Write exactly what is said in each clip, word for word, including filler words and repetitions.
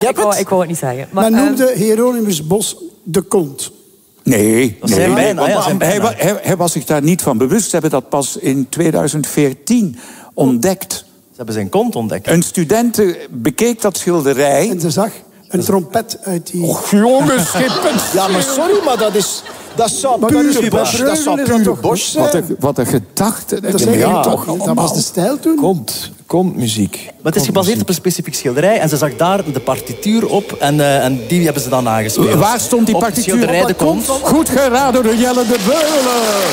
Ik wou, ik wou het niet zeggen. Maar, maar noemde uh, Hieronymus Bos de kont? Nee, dat nee. zijn bijna, ja, zijn bijna. Hij, hij, hij was zich daar niet van bewust. Ze hebben dat pas in tweeduizend veertien ontdekt. Ze hebben zijn kont ontdekt. Een student bekeek dat schilderij. En ze zag een trompet uit die... Och, jongens, schippen. Ja, maar sorry, maar dat is... Dat zou pure Bosch, dat zou pure Bosch zijn. Wat een, wat een gedachte. Dat, ja, ja, toch, dat was de stijl toen. Kont, kontmuziek. Maar het is gebaseerd op een specifiek schilderij. En ze zag daar de partituur op. En, uh, en die hebben ze dan aangespeeld. Waar stond die partituur? Op het schilderij de kont. Goed geraden door Jelle de Beulen.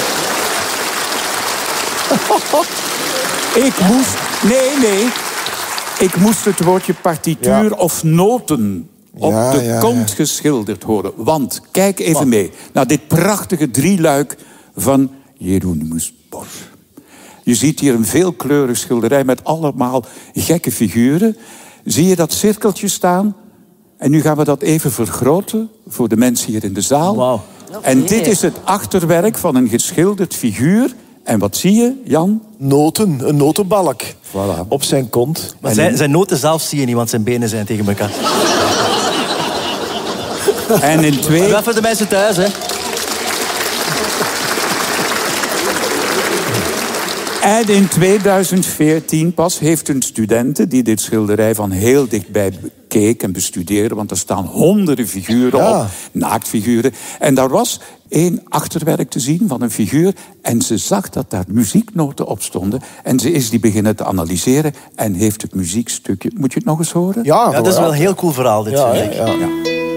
Ik moest... Nee, nee. Ik moest het woordje partituur ja. of noten... op ja, de ja, kont ja. geschilderd horen. Want, kijk even Wat? mee naar dit prachtige drieluik van Hieronymus Bos. Je ziet hier een veelkleurig schilderij met allemaal gekke figuren. Zie je dat cirkeltje staan? En nu gaan we dat even vergroten voor de mensen hier in de zaal. Wow. En dit is het achterwerk van een geschilderd figuur. En wat zie je, Jan? Noten, een notenbalk. Voilà. Op zijn kont. Maar zijn, zijn noten zelf zie je niet, want zijn benen zijn tegen elkaar. En in twee... Dat voor de mensen thuis, hè. En in tweeduizend veertien pas heeft een studente die dit schilderij van heel dichtbij bekeek en bestudeerde, want er staan honderden figuren ja. op, naaktfiguren. En daar was één achterwerk te zien van een figuur en ze zag dat daar muzieknoten op stonden. En ze is die beginnen te analyseren en heeft het muziekstukje... Moet je het nog eens horen? Ja, ja dat is wel een heel cool verhaal, dit. Ja, vind ik. ja, ja.